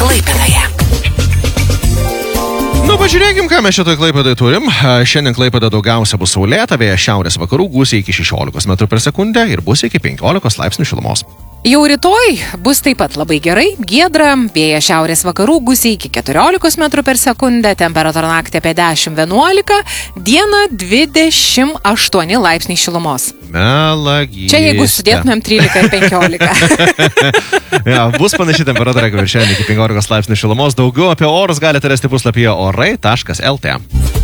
Klaipėdoje. Nu, pažiūrėkim, ką mes šitoj Klaipėdai turim. Šiandien Klaipėda daugiausia bus saulėta, vėjas šiaurės vakarų gūsiai iki 16 m/s ir bus iki 15 laipsnių šilumos. Jau rytoj bus taip pat labai gerai, giedra, vėjas šiaurės vakarų gūsiai iki 14 m/s, temperatūra naktį apie 10-11, dieną 28 laipsniai šilumos. Melagystė. Čia jeigu sudėtumėm 13 ir 15. Ja, bus panaši temperatūra, kaip ir šiandien iki 15 laipsnių šilumos. Daugiau apie orus galite rasti puslapyje orai.lt.